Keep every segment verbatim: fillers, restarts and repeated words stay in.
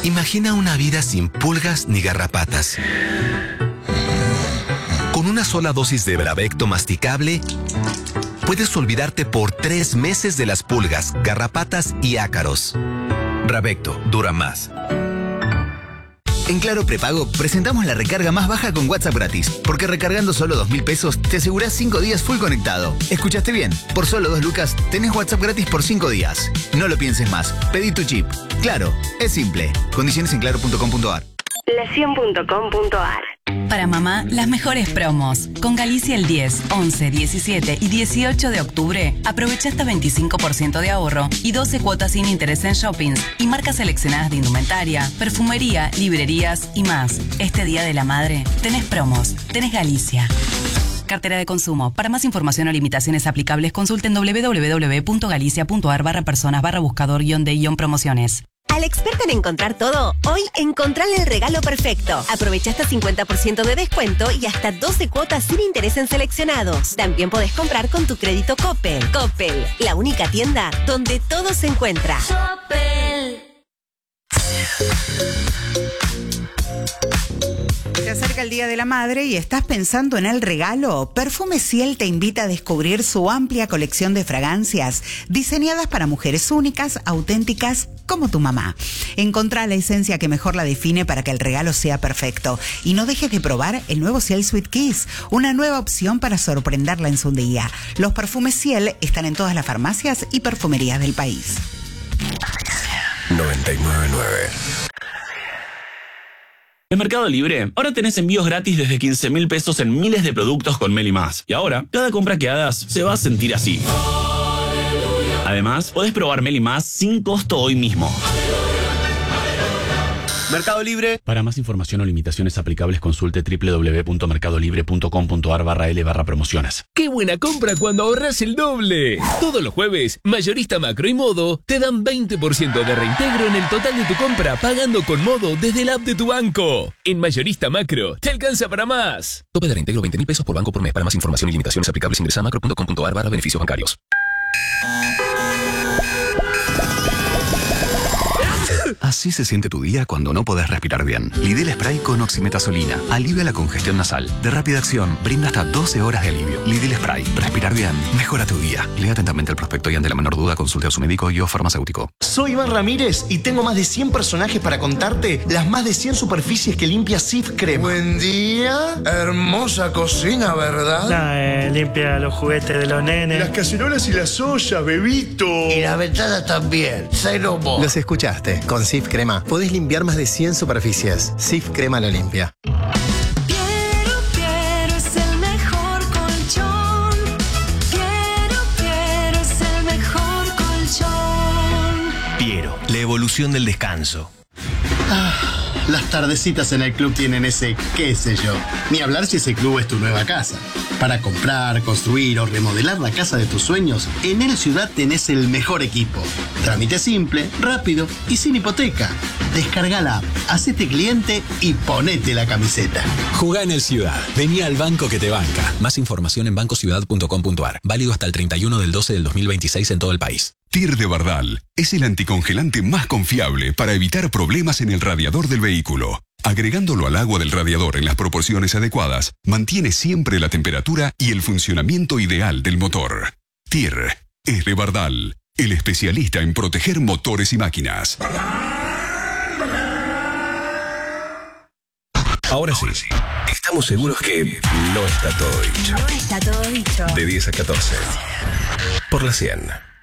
Imagina una vida sin pulgas ni garrapatas. Con una sola dosis de Bravecto masticable, puedes olvidarte por tres meses de las pulgas, garrapatas y ácaros. Bravecto dura más. En Claro Prepago presentamos la recarga más baja con WhatsApp gratis, porque recargando solo dos mil pesos te asegurás cinco días full conectado. ¿Escuchaste bien? Por solo dos lucas tenés WhatsApp gratis por cinco días. No lo pienses más. Pedí tu chip. Claro, es simple. Condiciones en claro punto com punto a r. la cien punto com punto a r. Para mamá, las mejores promos. Con Galicia el diez, once, diecisiete y dieciocho de octubre, aprovecha hasta veinticinco por ciento de ahorro y doce cuotas sin interés en shoppings y marcas seleccionadas de indumentaria, perfumería, librerías y más. Este Día de la Madre, tenés promos, tenés Galicia. Cartera de consumo. Para más información o limitaciones aplicables, consulten doble u doble u doble u punto galicia punto a r barra personas barra buscador guión de guión promociones. Al experto en encontrar todo, hoy encontrale el regalo perfecto. Aprovecha hasta cincuenta por ciento de descuento y hasta doce cuotas sin interés en seleccionados. También podés comprar con tu crédito Coppel. Coppel, la única tienda donde todo se encuentra. Coppel. Se acerca el Día de la Madre y estás pensando en el regalo. Perfume Ciel te invita a descubrir su amplia colección de fragancias diseñadas para mujeres únicas, auténticas, como tu mamá. Encontrá la esencia que mejor la define para que el regalo sea perfecto. Y no dejes de probar el nuevo Ciel Sweet Kiss, una nueva opción para sorprenderla en su día. Los perfumes Ciel están en todas las farmacias y perfumerías del país. noventa y nueve punto nueve. En Mercado Libre, ahora tenés envíos gratis desde quince mil pesos en miles de productos con Meli Más. Y ahora, cada compra que hagas se va a sentir así. Además, podés probar Meli Más sin costo hoy mismo. Mercado Libre. Para más información o limitaciones aplicables, consulte doble u doble u doble u punto mercado libre punto com punto a r barra l barra promociones. ¡Qué buena compra cuando ahorras el doble! Todos los jueves, Mayorista Macro y Modo te dan veinte por ciento de reintegro en el total de tu compra pagando con Modo desde el app de tu banco. En Mayorista Macro, te alcanza para más. Tope de reintegro veinte mil pesos por banco por mes. Para más información y limitaciones aplicables, ingresa a macro punto com punto a r barra beneficios bancarios. Así se siente tu día cuando no podés respirar bien. Lidl Spray con oximetazolina alivia la congestión nasal. De rápida acción, brinda hasta doce horas de alivio. Lidl Spray. Respirar bien. Mejora tu día. Lea atentamente el prospecto y ante la menor duda consulte a su médico y o farmacéutico. Soy Iván Ramírez y tengo más de cien personajes para contarte las más de cien superficies que limpia Cif Crema. Buen día. Hermosa cocina, ¿verdad? No, eh, limpia los juguetes de los nenes. Las cacerolas y las ollas, bebito. Y las ventanas también. Cero mo. Los escuchaste. Con Cif Crema podés limpiar más de cien superficies. Cif Crema lo limpia. Piero, Piero es el mejor colchón. Piero, Piero es el mejor colchón. Piero, la evolución del descanso. Ah, las tardecitas en el club tienen ese qué sé yo. Ni hablar si ese club es tu nueva casa. Para comprar, construir o remodelar la casa de tus sueños, en El Ciudad tenés el mejor equipo. Trámite simple, rápido y sin hipoteca. Descarga la app, hacete cliente y ponete la camiseta. Jugá en El Ciudad. Vení al banco que te banca. Más información en banco ciudad punto com punto a r. Válido hasta el treinta y uno del doce del dos mil veintiséis en todo el país. Tir de Bardal es el anticongelante más confiable para evitar problemas en el radiador del vehículo. Agregándolo al agua del radiador en las proporciones adecuadas, mantiene siempre la temperatura y el funcionamiento ideal del motor. Tir es de Bardal, el especialista en proteger motores y máquinas. Ahora sí, estamos seguros que no está todo dicho. No está todo dicho. De diez a catorce. Por la cien.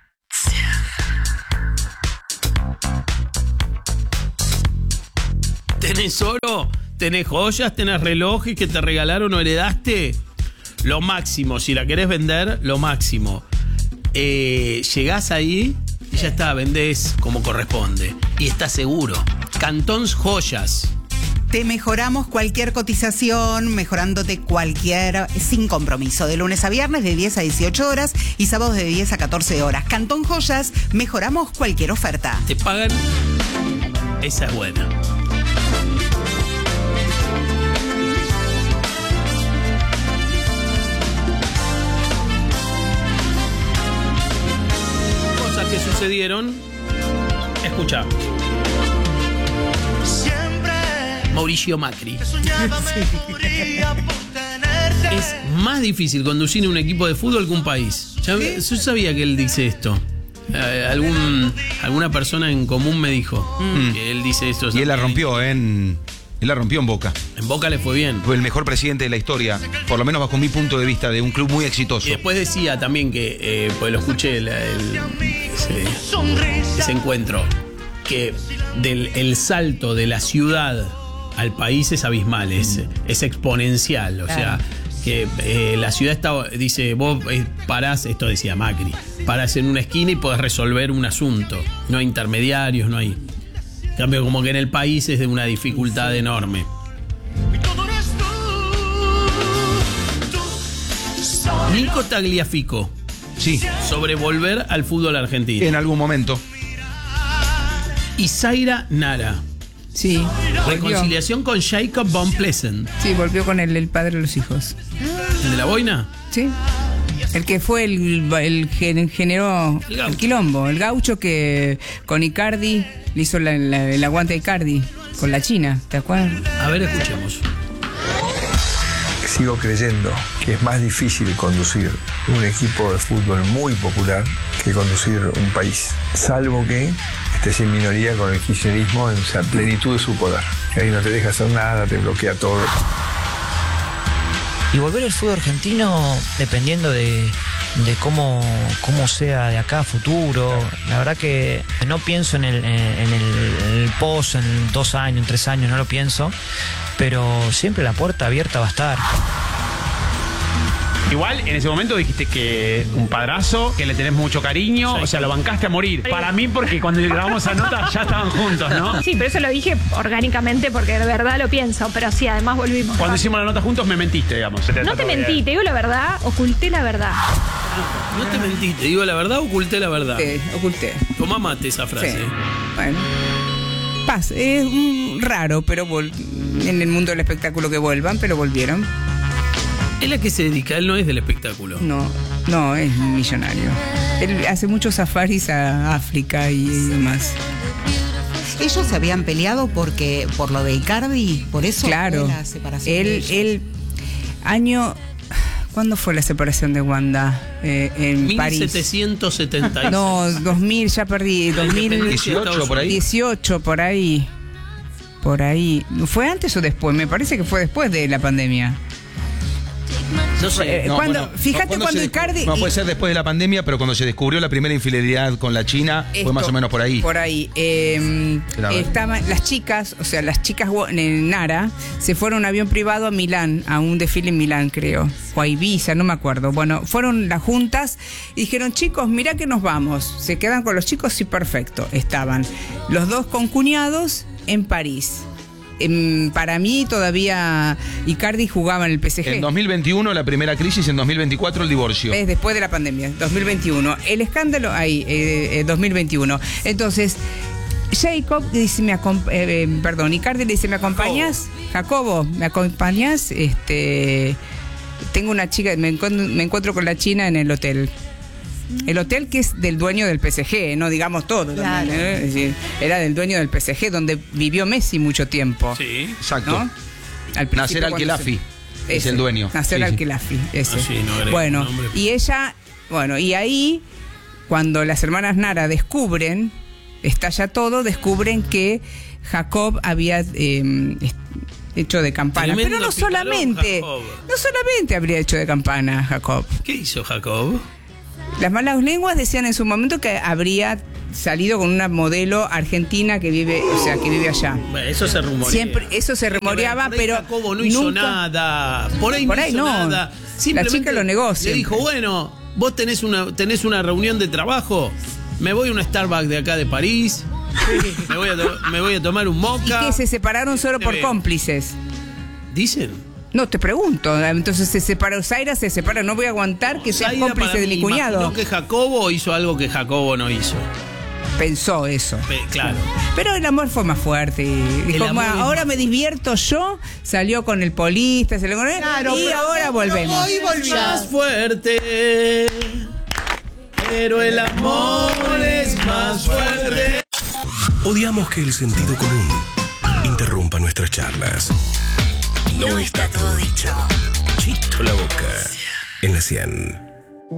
¿Tenés oro? ¿Tenés joyas? ¿Tenés relojes que te regalaron o heredaste? Lo máximo, si la querés vender, lo máximo. Eh, llegás ahí y ya está, vendés como corresponde. Y estás seguro. Cantons Joyas. Te mejoramos cualquier cotización, mejorándote cualquier, sin compromiso. De lunes a viernes de diez a dieciocho horas y sábados de diez a catorce horas. Cantón Joyas, mejoramos cualquier oferta. Te pagan. Esa es buena. Cosas que sucedieron. Escucha. Mauricio Macri. Es más difícil conducir un equipo de fútbol que un país. Ya, yo sabía que él dice esto. Eh, algún, alguna persona en común me dijo mm. que él dice esto. Y él la rompió en... Él la rompió en Boca. En Boca le fue bien. Fue el mejor presidente de la historia, por lo menos bajo mi punto de vista, de un club muy exitoso. Y después decía también que, eh, pues lo escuché el, el, ese, ese encuentro, que del el salto de la ciudad al país es abismal, es, es exponencial. O sea, que eh, la ciudad está, dice, vos eh, parás, esto decía Macri, parás en una esquina y podés resolver un asunto. No hay intermediarios, no hay... En cambio, como que en el país es de una dificultad enorme. Nico Tagliafico. Sí. Sobre volver al fútbol argentino. En algún momento. Y Zaira Nara. Sí. Reconciliación con Jacob von Pleasant. Sí, volvió con el, el padre de los hijos. ¿El de la boina? Sí. El que fue el, el, el generó el, el quilombo, el gaucho que con Icardi le hizo la, la, el aguante a Icardi con la China, ¿te acuerdas? A ver, escuchemos. Sigo creyendo que es más difícil conducir un equipo de fútbol muy popular que conducir un país, salvo que estés en minoría con el kirchnerismo en la plenitud de su poder. Que ahí no te deja hacer nada, te bloquea todo. Y volver al fútbol argentino, dependiendo de, de cómo, cómo sea de acá a futuro, la verdad que no pienso en el, en el, en el post, en dos años, en tres años, no lo pienso, pero siempre la puerta abierta va a estar. Igual, en ese momento dijiste que un padrazo, que le tenés mucho cariño, o sea, lo bancaste a morir. Para mí, porque cuando grabamos esa nota ya estaban juntos, ¿no? Sí, pero eso lo dije orgánicamente porque de verdad lo pienso, pero sí, además volvimos. Cuando hicimos la nota juntos me mentiste, digamos. No te mentí, te digo la verdad, oculté la verdad. No te mentí, te digo la verdad, oculté la verdad. Sí, oculté. Tomá mate esa frase. Sí. Bueno. Paz, es mm, raro, pero vol- en el mundo del espectáculo que vuelvan, pero volvieron. ¿Él a qué se dedica? Él no es del espectáculo. No, no, es millonario. Él hace muchos safaris a África y, y demás. Ellos se habían peleado porque por lo de Icardi, por eso claro. fue la separación Él, de ellos. él, año... ¿Cuándo fue la separación de Wanda? Eh, en mil París. mil setecientos setenta y seis. No, dos mil, ya perdí. dos mil dieciocho por ahí. dieciocho por ahí. Por ahí. ¿Fue antes o después? Me parece que fue después de la pandemia. No sé. Eh, No, cuando, bueno, fíjate ¿cuándo cuando se- Icardi. No, puede ser después de la pandemia, pero cuando se descubrió la primera infidelidad con la China, Esto, fue más o menos por ahí. Por ahí. Eh, Claro. estaban las chicas, o sea, las chicas en Nara, se fueron en avión privado a Milán, a un desfile en Milán, creo. O a Ibiza, no me acuerdo. Bueno, fueron las juntas y dijeron, chicos, mirá que nos vamos. ¿Se quedan con los chicos? Sí, perfecto. Estaban los dos concuñados en París. Em, para mí todavía Icardi jugaba en el P S G. En dos mil veintiuno la primera crisis, en dos mil veinticuatro el divorcio. Es después de la pandemia, dos mil veintiuno. El escándalo ahí, eh, eh, dos mil veintiuno. Entonces, Jacob dice, me acom- eh, eh, perdón, Icardi le dice, ¿me acompañas? Jacobo, ¿me acompañas? Este, tengo una chica, me encuentro, me encuentro con la china en el hotel. El hotel que es del dueño del P S G, no digamos todo. Claro. También, ¿eh? Es decir, era del dueño del P S G, donde vivió Messi mucho tiempo. Sí, exacto. ¿No? Al principio, Nasser cuando Al-Khelaifi se- es ese, el dueño. Nasser Sí, sí. Al-Khelaifi, ese. Ah, sí, no agrego bueno, nombre. y ella, bueno, y ahí, cuando las hermanas Nara descubren, estalla todo, descubren que Jacob había eh, est- hecho de campana. Tremendo Pero no picarón, solamente, Jacob. no solamente habría hecho de campana Jacob. ¿Qué hizo Jacob? Las malas lenguas decían en su momento que habría salido con una modelo argentina que vive, o sea, que vive allá. Bueno, eso se rumoreaba. Siempre, eso se rumoreaba, Por ahí pero Jacobo no hizo nunca- nada. Por ahí Por no ahí hizo no. nada. La Simplemente chica lo negó Le siempre. dijo, bueno, vos tenés una, tenés una reunión de trabajo, me voy a una Starbucks de acá de París, me voy a, to- me voy a tomar un Y moca. que se separaron solo Te por veo. cómplices. ¿Dicen? No, te pregunto. Entonces se separó, Zaira se separa. No voy a aguantar que sea Zaira, cómplice para de mí, mi cuñado. imaginó que Jacobo hizo algo que Jacobo no hizo. Pensó eso. Pe- claro. Pero el amor fue más fuerte. Y dijo, amor es ahora más me divierto yo. Salió con el polista, se le Claro, y pero- ahora volvemos. Hoy volvió. Más fuerte, pero el amor es más fuerte. Odiamos que el sentido común charlas. No está todo dicho. Chito la boca. En la cien.